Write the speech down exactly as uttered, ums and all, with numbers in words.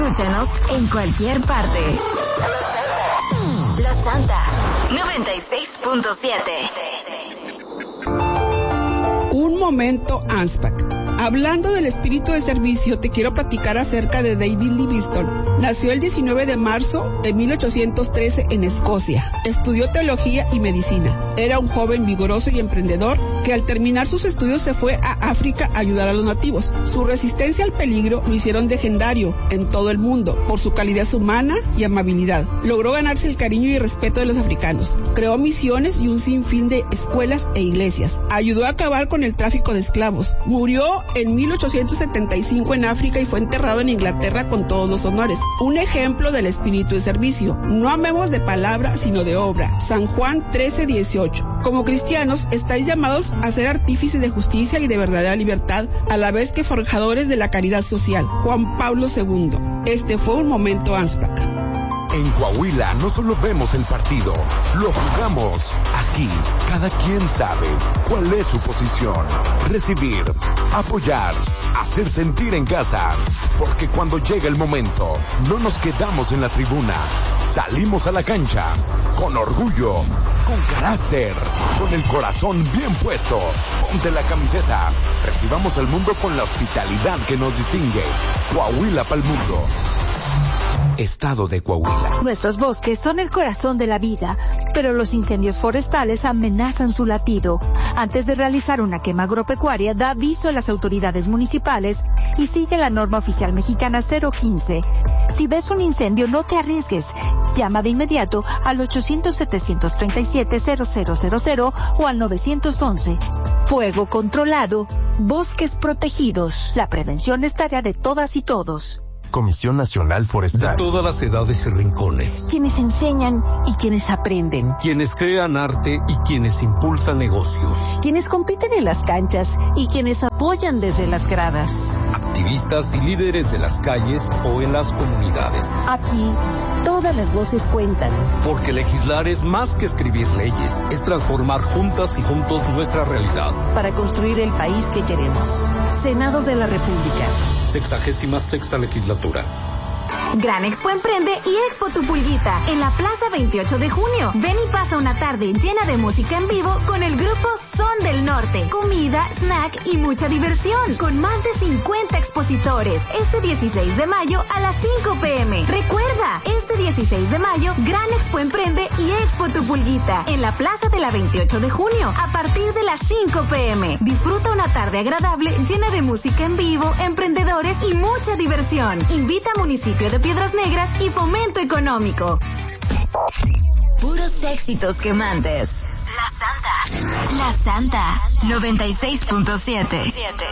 Escúchanos en cualquier parte. La Santa noventa y seis punto siete. Un momento ANSPAC. Hablando del espíritu de servicio, te quiero platicar acerca de David Livingstone. Nació el diecinueve de marzo de mil ochocientos trece en Escocia. Estudió teología y medicina. Era un joven vigoroso y emprendedor que al terminar sus estudios se fue a África a ayudar a los nativos. Su resistencia al peligro lo hicieron legendario en todo el mundo por su calidez humana y amabilidad. Logró ganarse el cariño y respeto de los africanos. Creó misiones y un sinfín de escuelas e iglesias. Ayudó a acabar con el tráfico de esclavos. Murió en mil ochocientos setenta y cinco en África y fue enterrado en Inglaterra con todos los honores. Un ejemplo del espíritu de servicio. No amemos de palabra, sino de obra. San Juan trece dieciocho. Como cristianos, estáis llamados a ser artífices de justicia y de verdadera libertad, a la vez que forjadores de la caridad social. Juan Pablo segundo. Este fue un momento ANSPAC. En Coahuila no solo vemos el partido, lo jugamos. Aquí, cada quien sabe cuál es su posición. Recibir, apoyar, hacer sentir en casa. Porque cuando llega el momento, no nos quedamos en la tribuna. Salimos a la cancha, con orgullo, con carácter, con el corazón bien puesto. Ponte la camiseta. Recibamos al mundo con la hospitalidad que nos distingue. Coahuila pa'l mundo. Estado de Coahuila. Nuestros bosques son el corazón de la vida, pero los incendios forestales amenazan su latido. Antes de realizar una quema agropecuaria, da aviso a las autoridades municipales y sigue la norma oficial mexicana cero quince. Si ves un incendio, no te arriesgues. Llama de inmediato al ochocientos, setecientos treinta y siete, cero cero cero cero o al novecientos once. Fuego controlado, bosques protegidos. La prevención es tarea de todas y todos. Comisión Nacional Forestal. De todas las edades y rincones. Quienes enseñan y quienes aprenden. Quienes crean arte y quienes impulsan negocios. Quienes compiten en las canchas y quienes apoyan desde las gradas. Activistas y líderes de las calles o en las comunidades. Aquí, todas las voces cuentan. Porque legislar es más que escribir leyes. Es transformar juntas y juntos nuestra realidad. Para construir el país que queremos. Senado de la República. Sexagésima sexta legislatura. Gran Expo Emprende y Expo Tu Pulguita en la Plaza veintiocho de junio. Ven y pasa una tarde llena de música en vivo con el grupo Son del Norte. Comida, snack y mucha diversión con más de cincuenta expositores. Este dieciséis de mayo a las cinco pe eme. Recuerda, este dieciséis de mayo, Gran Expo Emprende y Expo Tu Pulguita en la Plaza de la veintiocho de junio a partir de las cinco pe eme. Disfruta una tarde agradable llena de música en vivo, emprendedores y mucha diversión. Invita a Municipio de Piedras Negras y Fomento Económico. Puros éxitos quemantes. La Santa. La Santa. noventa y seis punto siete.